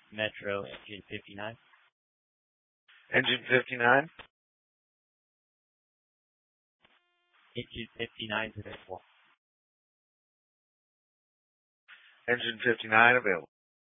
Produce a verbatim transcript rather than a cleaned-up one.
Metro Engine fifty-nine. Engine fifty-nine? Engine fifty-nine is available. Engine fifty-nine available.